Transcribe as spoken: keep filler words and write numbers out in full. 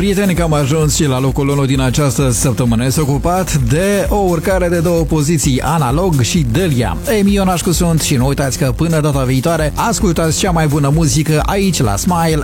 prieteni, că am ajuns și la locul unu din această săptămână. S-a ocupat de o urcare de două poziții, Analog și Delia. Emi Ionașcu sunt și nu uitați că până data viitoare ascultați cea mai bună muzică aici la Smile